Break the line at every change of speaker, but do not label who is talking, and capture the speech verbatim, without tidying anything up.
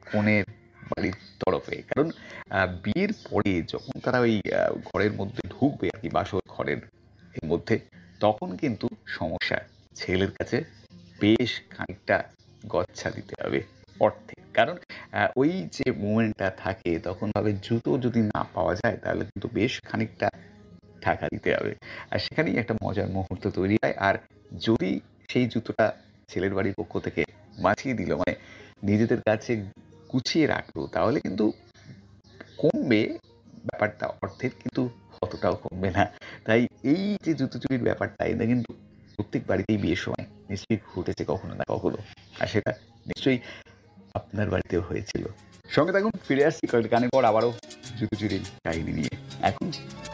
কনের বাড়ির তরফে। কারণ বিয়ের পরে যখন তারা ওই ঘরের মধ্যে ঢুকবে আর কি, বাসর ঘরের এর মধ্যে, তখন কিন্তু সমস্যা। ছেলের কাছে বেশ খানিকটা গচ্ছা দিতে হবে অর্থে। কারণ ওই যে মুভমেন্টটা থাকে, তখন ভাবে জুতো যদি না পাওয়া যায় তাহলে কিন্তু বেশ খানিকটা টাকা দিতে হবে। আর সেখানেই একটা মজার মুহূর্ত তৈরি হয়। আর যদি সেই জুতোটা ছেলের বাড়ির পক্ষ থেকে বাঁচিয়ে দিল, মানে নিজেদের কাছে গুছিয়ে রাখলো, তাহলে কিন্তু কমবে ব্যাপারটা অর্থের, কিন্তু অতটাও কমবে না। তাই এই যে জুতো চুরির ব্যাপারটা, এটা কিন্তু প্রত্যেক বাড়িতেই বিয়ের সময় নিশ্চয়ই ঘটেছে কখনো না কখনো। আর সেটা নিশ্চয়ই আপনার বাড়িতেও হয়েছিল। সঙ্গে থাকুন, ফিরে আসছি কয়েকটা গানের পর আবারও জুতো চুরির কাহিনী নিয়ে। এখন